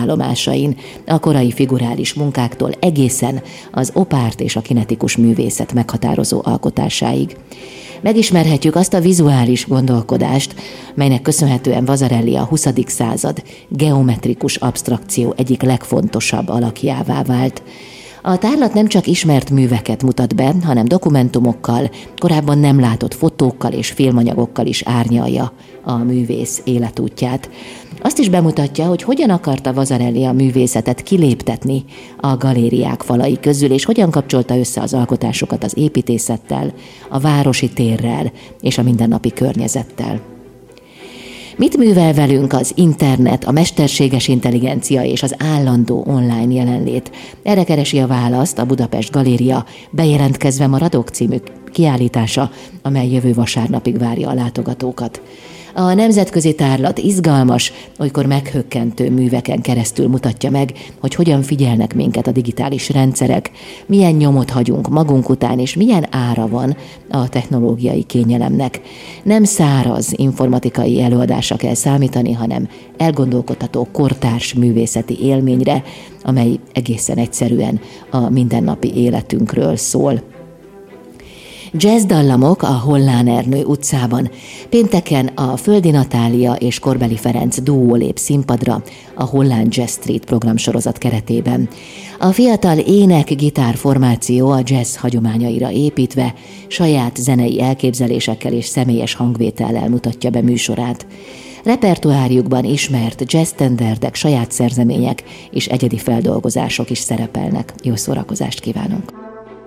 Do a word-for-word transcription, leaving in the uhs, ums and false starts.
állomásain, a korai figurális munkáktól egészen az opárt és a kinetikus művészet meghatározó alkotásáig. Megismerhetjük azt a vizuális gondolkodást, melynek köszönhetően Vasarely a huszadik század geometrikus absztrakció egyik legfontosabb alakjává vált. A tárlat nem csak ismert műveket mutat be, hanem dokumentumokkal, korábban nem látott fotókkal és filmanyagokkal is árnyalja a művész életútját. Azt is bemutatja, hogy hogyan akarta Vasarely a művészetet kiléptetni a galériák falai közül, és hogyan kapcsolta össze az alkotásokat az építészettel, a városi térrel és a mindennapi környezettel. Mit művel velünk az internet, a mesterséges intelligencia és az állandó online jelenlét? Erre keresi a választ a Budapest Galéria Bejelentkezve maradok című kiállítása, amely jövő vasárnapig várja a látogatókat. A nemzetközi tárlat izgalmas, olykor meghökkentő műveken keresztül mutatja meg, hogy hogyan figyelnek minket a digitális rendszerek, milyen nyomot hagyunk magunk után, és milyen ára van a technológiai kényelemnek. Nem száraz informatikai előadásra kell számítani, hanem elgondolkodható kortárs művészeti élményre, amely egészen egyszerűen a mindennapi életünkről szól. Jazz dallamok a Hollán Ernő utcában. Pénteken a Földi Natália és Korbeli Ferenc duó lép színpadra a Hollán Jazz Street programsorozat keretében. A fiatal ének-gitár formáció a jazz hagyományaira építve saját zenei elképzelésekkel és személyes hangvétellel mutatja be műsorát. Repertoárjukban ismert jazz-standardek, saját szerzemények és egyedi feldolgozások is szerepelnek. Jó szórakozást kívánunk!